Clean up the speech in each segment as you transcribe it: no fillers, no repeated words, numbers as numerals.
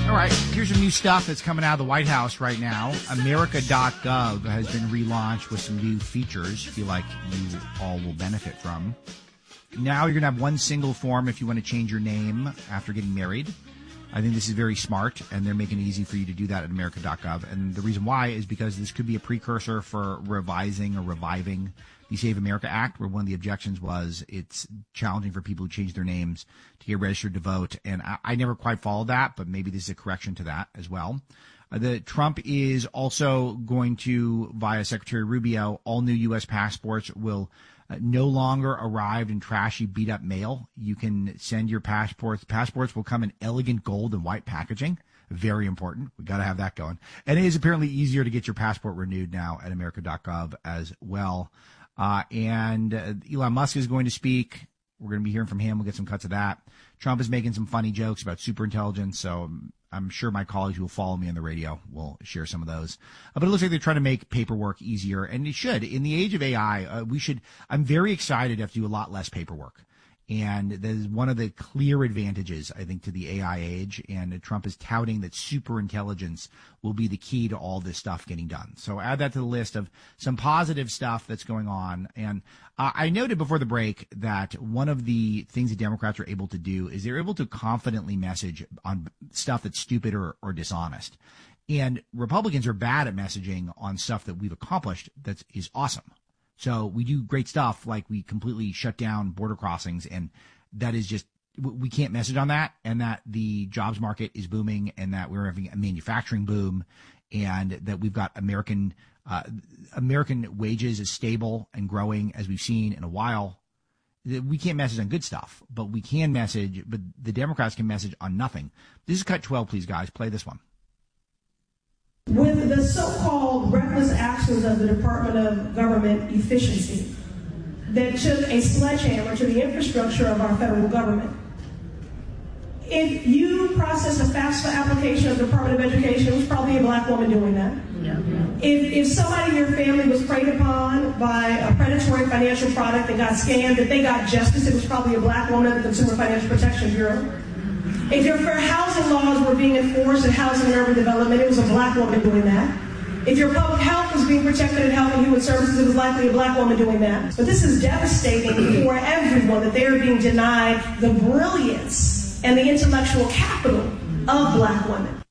All right, here's some new stuff that's coming out of the White House right now. America.gov has been relaunched with some new features I feel like you all will benefit from. Now you're going to have one single form if you want to change your name after getting married. I think this is very smart, and they're making it easy for you to do that at America.gov. And the reason why is because this could be a precursor for revising or reviving the Save America Act, where one of the objections was it's challenging for people who change their names to get registered to vote. And I never quite followed that, but maybe this is a correction to that as well. Trump is also going to, via Secretary Rubio, all new U.S. passports will no longer arrive in trashy, beat-up mail. You can send your passports. Passports will come in elegant gold and white packaging. Very important. We got to have that going. And it is apparently easier to get your passport renewed now at America.gov as well. And Elon Musk is going to speak. We're going to be hearing from him. We'll get some cuts of that. Trump is making some funny jokes about superintelligence, so I'm sure my colleagues who will follow me on the radio will share some of those. But it looks like they're trying to make paperwork easier, and it should. In the age of AI, I'm very excited to have to do a lot less paperwork. And that is one of the clear advantages, I think, to the AI age. And Trump is touting that superintelligence will be the key to all this stuff getting done. So add that to the list of some positive stuff that's going on. And I noted before the break that one of the things the Democrats are able to do is they're able to confidently message on stuff that's stupid or dishonest. And Republicans are bad at messaging on stuff that we've accomplished that is awesome. So we do great stuff, like we completely shut down border crossings, and that is just, we can't message on that, and that the jobs market is booming, and that we're having a manufacturing boom, and that we've got American wages is stable and growing as we've seen in a while. We can't message on good stuff, but we can message, but the Democrats can message on nothing. This is cut 12, please, guys. Play this one. With the so-called reckless actions of the Department of Government Efficiency that took a sledgehammer to the infrastructure of our federal government. If you process a FAFSA application of the Department of Education, it was probably a black woman doing that. Yeah. If somebody in your family was preyed upon by a predatory financial product that got scammed, if they got justice, it was probably a black woman at the Consumer Financial Protection Bureau. If your fair housing laws were being enforced in housing and urban development, it was a black woman doing that. If your public health was being protected in Health and Human Services, it was likely a black woman doing that. But this is devastating for everyone, that they are being denied the brilliance and the intellectual capital of black women.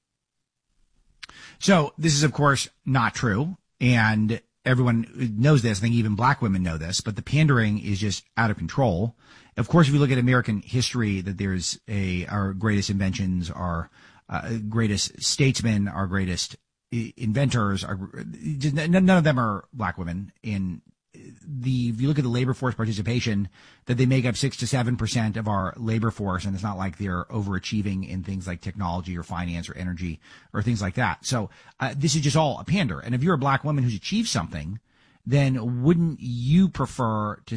So this is, of course, not true. And everyone knows this. I think even black women know this. But the pandering is just out of control. Of course, if you look at American history, that there's our greatest inventions, our greatest statesmen, our greatest inventors, none of them are black women. If you look at the labor force participation, that they make up 6 to 7% of our labor force, and it's not like they're overachieving in things like technology or finance or energy or things like that. So this is just all a pander. And if you're a black woman who's achieved something, then wouldn't you prefer to